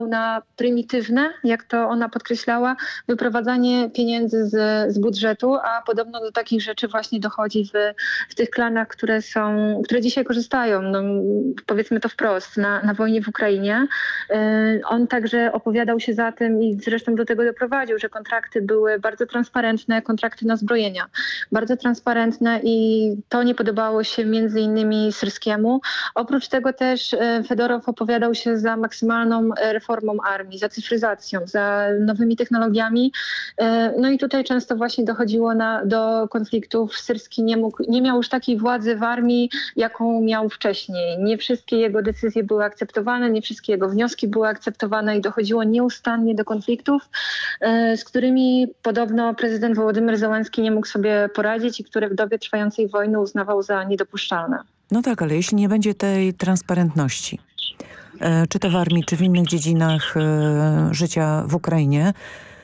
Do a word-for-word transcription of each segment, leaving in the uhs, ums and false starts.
na prymitywne, jak to ona podkreślała, wyprowadzanie pieniędzy z, z budżetu, a podobno do takich rzeczy właśnie dochodzi w, w tych klanach, które są, które dzisiaj korzystają, no, powiedzmy to wprost, na, na wojnie w Ukrainie. Yy, on także opowiadał się za tym i zresztą do tego doprowadził, że kontrakty były bardzo transparentne, kontrakty na zbrojenia, bardzo transparentne i to nie podobało się między innymi Syrskiemu. Oprócz tego też yy, Fedorow opowiadał się za maksymalną reformą armii, za cyfryzacją, za nowymi technologiami. No i tutaj często właśnie dochodziło na, do konfliktów. Syrski nie, mógł, nie miał już takiej władzy w armii, jaką miał wcześniej. Nie wszystkie jego decyzje były akceptowane, nie wszystkie jego wnioski były akceptowane i dochodziło nieustannie do konfliktów, z którymi podobno prezydent Wołodymyr Zełenski nie mógł sobie poradzić i które w dobie trwającej wojny uznawał za niedopuszczalne. No tak, ale jeśli nie będzie tej transparentności, czy to w armii, czy w innych dziedzinach e, życia w Ukrainie,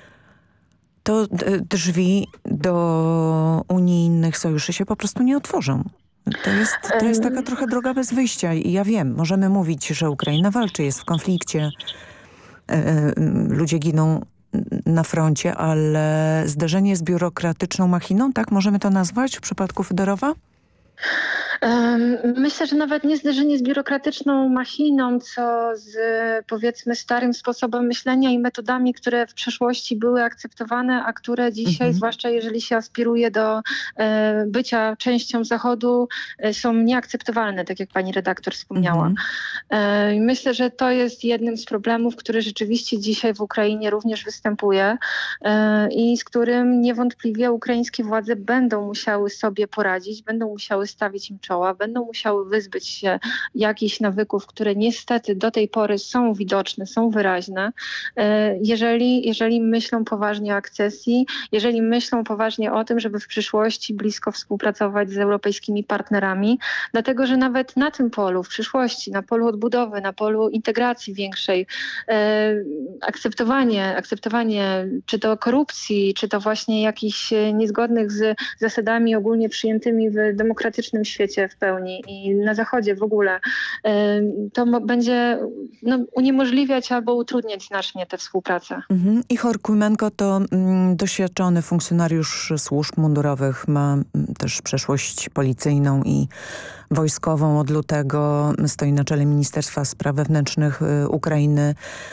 to drzwi do unijnych sojuszy się po prostu nie otworzą. To jest, to jest taka trochę droga bez wyjścia. I ja wiem, możemy mówić, że Ukraina walczy, jest w konflikcie, e, e, ludzie giną na froncie, ale zderzenie z biurokratyczną machiną, tak możemy to nazwać w przypadku Fedorowa? Myślę, że nawet nie zderzenie z biurokratyczną machiną, co z powiedzmy starym sposobem myślenia i metodami, które w przeszłości były akceptowane, a które dzisiaj, mhm. zwłaszcza jeżeli się aspiruje do e, bycia częścią Zachodu, e, są nieakceptowalne, tak jak pani redaktor wspomniała. Mhm. E, myślę, że to jest jednym z problemów, który rzeczywiście dzisiaj w Ukrainie również występuje e, i z którym niewątpliwie ukraińskie władze będą musiały sobie poradzić, będą musiały stawić im czoła, będą musiały wyzbyć się jakichś nawyków, które niestety do tej pory są widoczne, są wyraźne. Jeżeli, jeżeli myślą poważnie o akcesji, jeżeli myślą poważnie o tym, żeby w przyszłości blisko współpracować z europejskimi partnerami, dlatego że nawet na tym polu, w przyszłości, na polu odbudowy, na polu integracji większej, akceptowanie, akceptowanie czy to korupcji, czy to właśnie jakichś niezgodnych z zasadami ogólnie przyjętymi w demokratycznym świecie w pełni i na Zachodzie w ogóle, to będzie no, uniemożliwiać albo utrudniać znacznie tę współpracę. Mhm. Ihor Kłymenko to mm, doświadczony funkcjonariusz służb mundurowych, ma mm, też przeszłość policyjną i wojskową. Od lutego stoi na czele Ministerstwa Spraw Wewnętrznych y, Ukrainy.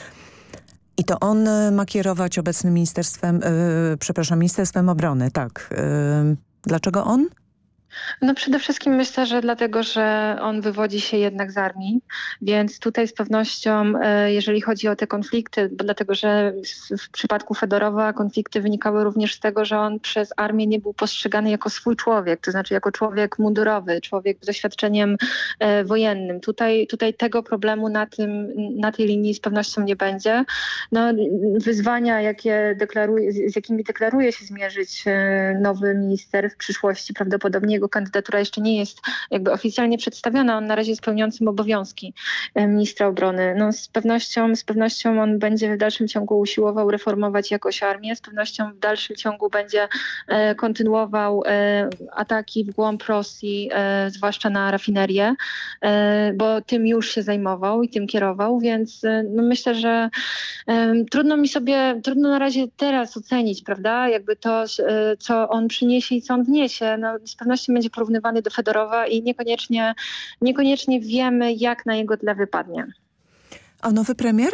I to on ma kierować obecnym ministerstwem, y, przepraszam, Ministerstwem Obrony, tak. Y, dlaczego on? No przede wszystkim myślę, że dlatego, że on wywodzi się jednak z armii, więc tutaj z pewnością, jeżeli chodzi o te konflikty, bo dlatego, że w przypadku Fedorowa konflikty wynikały również z tego, że on przez armię nie był postrzegany jako swój człowiek, to znaczy jako człowiek mundurowy, człowiek z doświadczeniem e, wojennym. Tutaj, tutaj tego problemu na, tym, na tej linii z pewnością nie będzie. No, wyzwania, jakie deklaruje, z jakimi deklaruje się zmierzyć e, nowy minister w przyszłości, prawdopodobnie jego kandydatura jeszcze nie jest jakby oficjalnie przedstawiona. On na razie jest pełniącym obowiązki ministra obrony. No z pewnością, z pewnością on będzie w dalszym ciągu usiłował reformować jakoś armię. Z pewnością w dalszym ciągu będzie e, kontynuował e, ataki w głąb Rosji, e, zwłaszcza na rafinerię, e, bo tym już się zajmował i tym kierował, więc e, no myślę, że e, trudno mi sobie, trudno na razie teraz ocenić, prawda, jakby to, e, co on przyniesie i co on wniesie. No, z pewnością będzie porównywany do Fedorowa i niekoniecznie, niekoniecznie wiemy, jak na jego tle wypadnie. A nowy premier?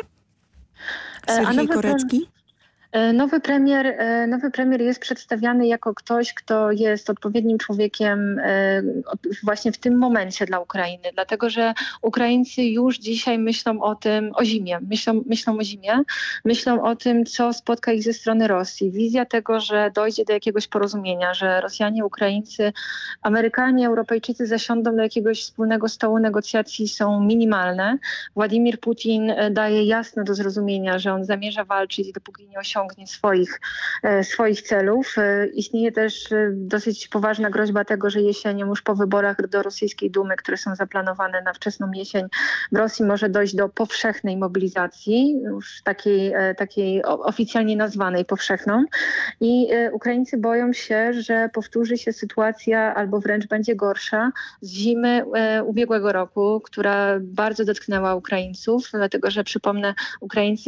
Serhiej Korecki? Nowy premier, nowy premier jest przedstawiany jako ktoś, kto jest odpowiednim człowiekiem właśnie w tym momencie dla Ukrainy, dlatego że Ukraińcy już dzisiaj myślą o tym, o zimie, myślą, myślą o zimie, myślą o tym, co spotka ich ze strony Rosji. Wizja tego, że dojdzie do jakiegoś porozumienia, że Rosjanie, Ukraińcy, Amerykanie, Europejczycy zasiądą do jakiegoś wspólnego stołu negocjacji są minimalne. Władimir Putin daje jasno do zrozumienia, że on zamierza walczyć, dopóki nie osiągnie swoich, swoich celów. Istnieje też dosyć poważna groźba tego, że jesienią już po wyborach do rosyjskiej Dumy, które są zaplanowane na wczesną jesień, w Rosji może dojść do powszechnej mobilizacji, już takiej, takiej oficjalnie nazwanej powszechną. I Ukraińcy boją się, że powtórzy się sytuacja albo wręcz będzie gorsza z zimy ubiegłego roku, która bardzo dotknęła Ukraińców, dlatego że przypomnę, Ukraińcy